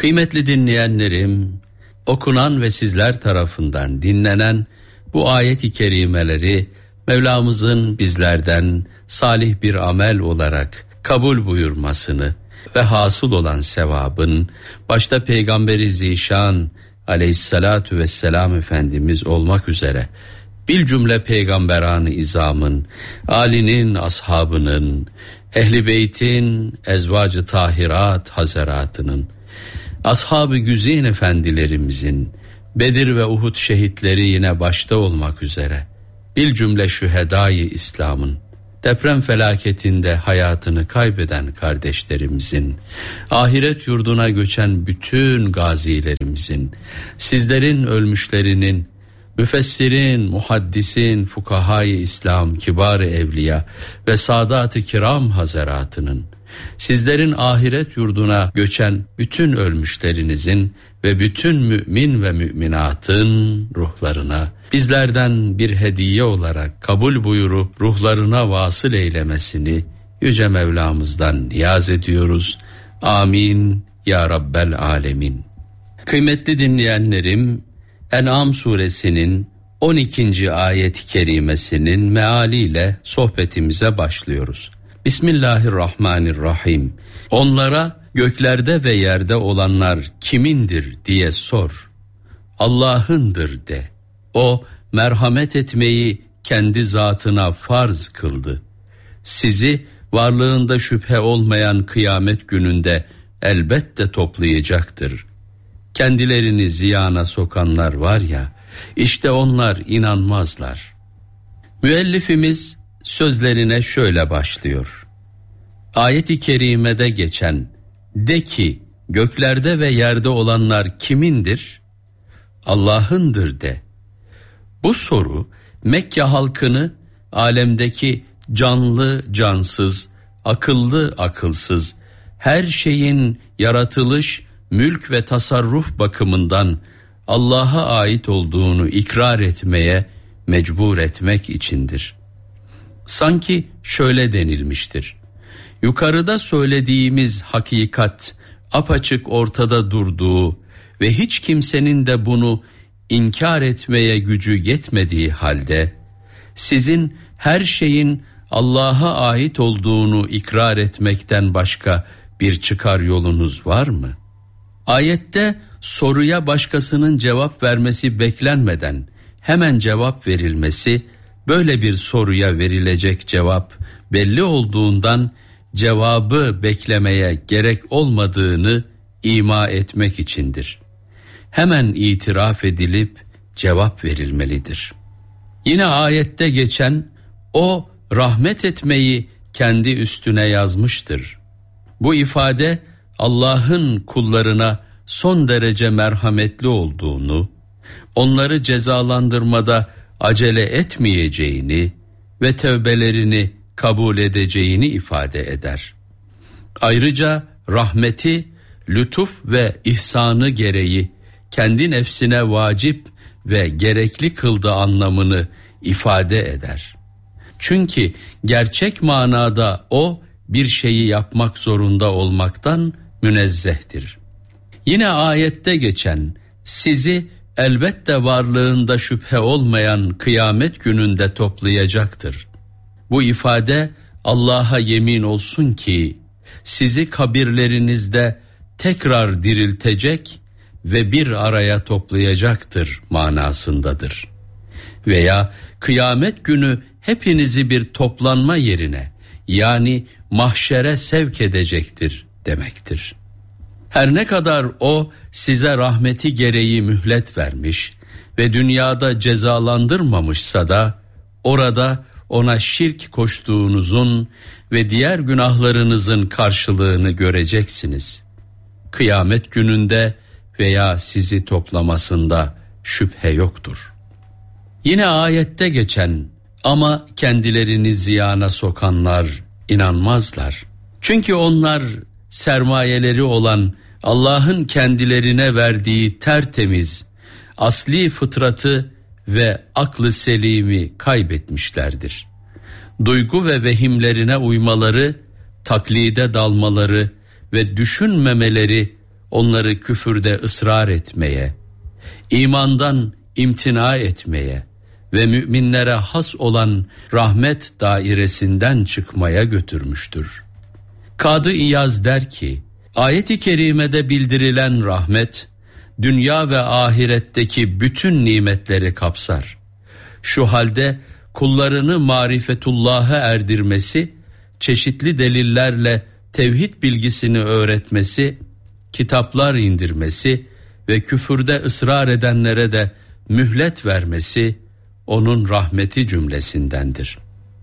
Kıymetli dinleyenlerim, okunan ve sizler tarafından dinlenen bu ayet-i kerimeleri Mevlamızın bizlerden salih bir amel olarak kabul buyurmasını ve hasıl olan sevabın başta Peygamber-i Zişan aleyhissalatu vesselam Efendimiz olmak üzere bilcümle peygamberan-ı izamın, âlinin, ashabının, ehli beytin, ezvacı tahirat hazaratının, ashab-ı güzin efendilerimizin, Bedir ve Uhud şehitleri yine başta olmak üzere bilcümle şühedâ-i İslam'ın, deprem felaketinde hayatını kaybeden kardeşlerimizin, ahiret yurduna göçen bütün gazilerimizin, sizlerin ölmüşlerinin, müfessirin, muhaddisin, fukahâ-i İslam, kibar-ı evliya ve saadat-ı kiram hazaratının, sizlerin ahiret yurduna göçen bütün ölmüşlerinizin ve bütün mümin ve müminatın ruhlarına bizlerden bir hediye olarak kabul buyurup ruhlarına vasıl eylemesini Yüce Mevlamızdan niyaz ediyoruz. Amin ya Rabbel Alemin. Kıymetli dinleyenlerim, En'am suresinin 12. ayet-i kerimesinin mealiyle sohbetimize başlıyoruz. Bismillahirrahmanirrahim. Onlara göklerde ve yerde olanlar kimindir diye sor. Allah'ındır de. O merhamet etmeyi kendi zatına farz kıldı. Sizi varlığında şüphe olmayan kıyamet gününde elbette toplayacaktır. Kendilerini ziyana sokanlar var ya, işte onlar inanmazlar. Müellifimiz sözlerine şöyle başlıyor. Ayet-i kerimede geçen "De ki göklerde ve yerde olanlar kimindir? Allah'ındır de." Bu soru Mekke halkını alemdeki canlı cansız, akıllı akılsız, her şeyin yaratılış, mülk ve tasarruf bakımından Allah'a ait olduğunu ikrar etmeye mecbur etmek içindir. Sanki şöyle denilmiştir: yukarıda söylediğimiz hakikat apaçık ortada durduğu ve hiç kimsenin de bunu inkar etmeye gücü yetmediği halde sizin her şeyin Allah'a ait olduğunu ikrar etmekten başka bir çıkar yolunuz var mı? Ayette soruya başkasının cevap vermesi beklenmeden hemen cevap verilmesi, böyle bir soruya verilecek cevap belli olduğundan cevabı beklemeye gerek olmadığını ima etmek içindir. Hemen itiraf edilip cevap verilmelidir. Yine ayette geçen "O rahmet etmeyi kendi üstüne yazmıştır." Bu ifade Allah'ın kullarına son derece merhametli olduğunu, onları cezalandırmada acele etmeyeceğini ve tevbelerini kabul edeceğini ifade eder. Ayrıca rahmeti, lütuf ve ihsanı gereği kendi nefsine vacip ve gerekli kıldığı anlamını ifade eder. Çünkü gerçek manada o bir şeyi yapmak zorunda olmaktan münezzehtir. Yine ayette geçen "Sizi elbette varlığında şüphe olmayan kıyamet gününde toplayacaktır." Bu ifade Allah'a yemin olsun ki sizi kabirlerinizde tekrar diriltecek ve bir araya toplayacaktır manasındadır. Veya kıyamet günü hepinizi bir toplanma yerine, yani mahşere sevk edecektir demektir. Her ne kadar o size rahmeti gereği mühlet vermiş ve dünyada cezalandırmamışsa da orada ona şirk koştuğunuzun ve diğer günahlarınızın karşılığını göreceksiniz. Kıyamet gününde veya sizi toplamasında şüphe yoktur. Yine ayette geçen "Ama kendilerini ziyana sokanlar inanmazlar. Çünkü onlar sermayeleri olan Allah'ın kendilerine verdiği tertemiz, asli fıtratı ve aklı selimi kaybetmişlerdir. Duygu ve vehimlerine uymaları, taklide dalmaları ve düşünmemeleri onları küfürde ısrar etmeye, imandan imtina etmeye ve müminlere has olan rahmet dairesinden çıkmaya götürmüştür. Kadı İyaz der ki, ayet-i kerimede bildirilen rahmet, dünya ve ahiretteki bütün nimetleri kapsar. Şu halde kullarını marifetullah'a erdirmesi, çeşitli delillerle tevhid bilgisini öğretmesi, kitaplar indirmesi ve küfürde ısrar edenlere de mühlet vermesi, onun rahmeti cümlesindendir.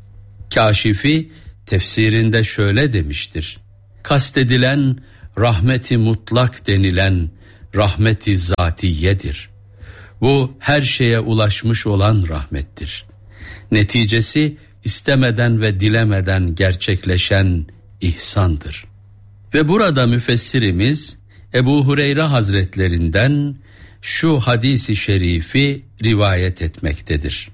Kâşifi tefsirinde şöyle demiştir: kastedilen rahmeti mutlak denilen rahmeti zatiyedir. Bu her şeye ulaşmış olan rahmettir. Neticesi istemeden ve dilemeden gerçekleşen ihsandır. Ve burada müfessirimiz Ebu Hureyre Hazretlerinden şu hadisi şerifi rivayet etmektedir.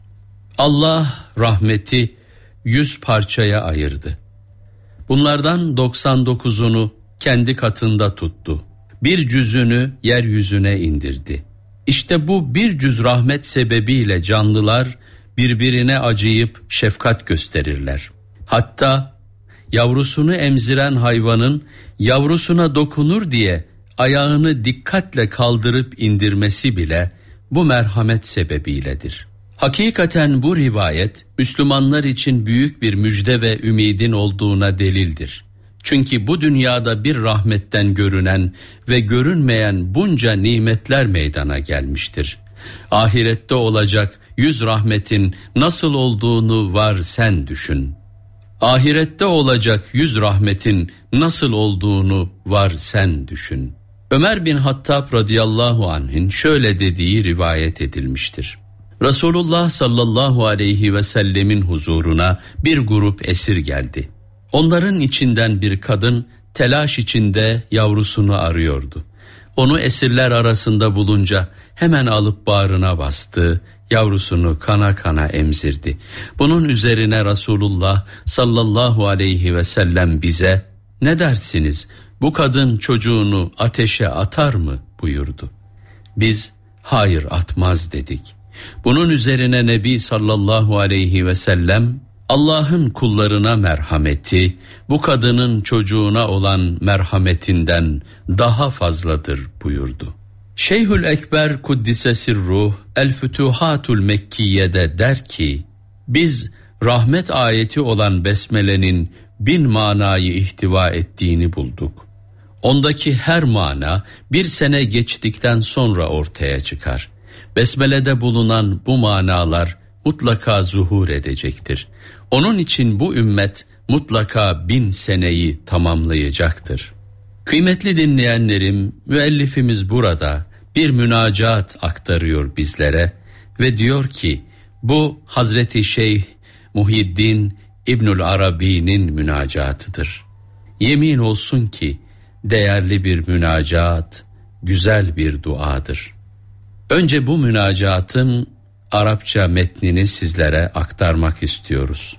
Allah rahmeti 100 parçaya ayırdı. Bunlardan 99'unu kendi katında tuttu. Bir cüzünü yeryüzüne indirdi. İşte bu bir cüz rahmet sebebiyle canlılar birbirine acıyıp şefkat gösterirler. Hatta yavrusunu emziren hayvanın yavrusuna dokunur diye ayağını dikkatle kaldırıp indirmesi bile bu merhamet sebebiyledir. Hakikaten bu rivayet Müslümanlar için büyük bir müjde ve ümidin olduğuna delildir. Çünkü bu dünyada bir rahmetten görünen ve görünmeyen bunca nimetler meydana gelmiştir. Ahirette olacak 100 rahmetin nasıl olduğunu var sen düşün. Ahirette olacak 100 rahmetin nasıl olduğunu var sen düşün. Ömer bin Hattab radıyallahu anh'in şöyle dediği rivayet edilmiştir. Resulullah sallallahu aleyhi ve sellemin huzuruna bir grup esir geldi. Onların içinden bir kadın telaş içinde yavrusunu arıyordu. Onu esirler arasında bulunca hemen alıp bağrına bastı, yavrusunu kana kana emzirdi. Bunun üzerine Resulullah sallallahu aleyhi ve sellem bize, "Ne dersiniz, bu kadın çocuğunu ateşe atar mı?" buyurdu. Biz, "Hayır, atmaz" dedik. Bunun üzerine Nebi sallallahu aleyhi ve sellem, Allah'ın kullarına merhameti, bu kadının çocuğuna olan merhametinden daha fazladır buyurdu. Şeyhül Ekber Kuddise Sirruh El-Fütuhatul Mekkiye'de der ki, biz rahmet ayeti olan Besmele'nin 1000 manayı ihtiva ettiğini bulduk. Ondaki her mana bir sene geçtikten sonra ortaya çıkar. Besmele'de bulunan bu manalar mutlaka zuhur edecektir. Onun için bu ümmet mutlaka 1000 seneyi tamamlayacaktır. Kıymetli dinleyenlerim, müellifimiz burada bir münacat aktarıyor bizlere ve diyor ki, bu Hazreti Şeyh Muhyiddin İbnül Arabi'nin münacatıdır. Yemin olsun ki değerli bir münacat, güzel bir duadır. Önce bu münacatın Arapça metnini sizlere aktarmak istiyoruz.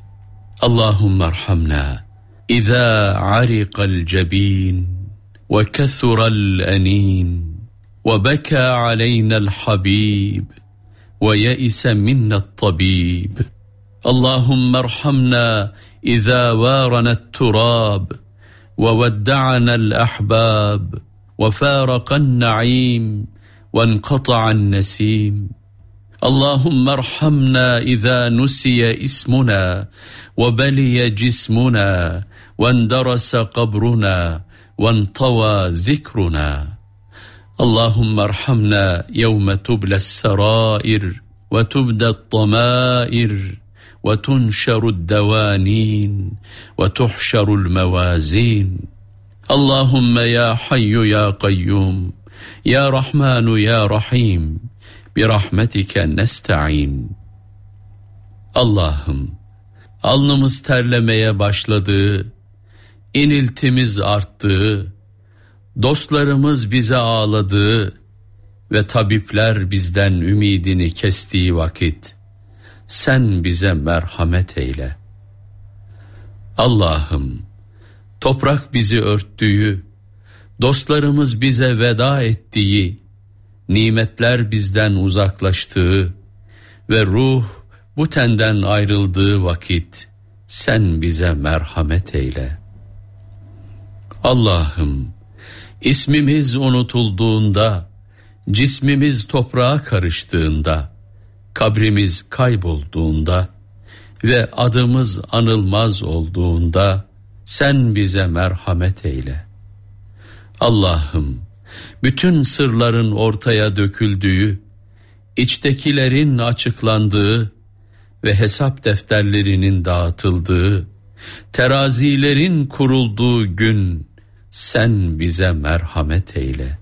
Allahümme erhamna İzâ ariqal cebîn ve kethural enin ve bekâ aleynel habîb ve yeise minnet tabîb. Allahümme erhamna İzâ vâranet turâb ve vedda'anel ahbâb ve fârakan na'îm ve enqata'an nesîm. اللهم ارحمنا إذا نسي اسمنا وبلي جسمنا واندرس قبرنا وانطوى ذكرنا. اللهم ارحمنا يوم تبلى السرائر وتبدى الضمائر وتنشر الدوانين وتحشر الموازين. اللهم يا حي يا قيوم يا رحمن يا رحيم birahmetike nesta'in. Allah'ım, alnımız terlemeye başladığı, iniltimiz arttığı, dostlarımız bize ağladığı ve tabipler bizden ümidini kestiği vakit sen bize merhamet eyle. Allah'ım, toprak bizi örttüğü, dostlarımız bize veda ettiği, nimetler bizden uzaklaştığı ve ruh bu tenden ayrıldığı vakit sen bize merhamet eyle. Allah'ım, ismimiz unutulduğunda, cismimiz toprağa karıştığında, kabrimiz kaybolduğunda ve adımız anılmaz olduğunda sen bize merhamet eyle. Allah'ım, bütün sırların ortaya döküldüğü, içtekilerin açıklandığı ve hesap defterlerinin dağıtıldığı, terazilerin kurulduğu gün sen bize merhamet eyle.